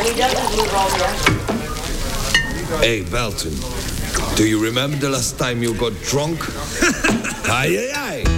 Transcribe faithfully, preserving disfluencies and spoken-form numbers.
Hey, Belton, do you remember the last time you got drunk? Aye, aye, aye.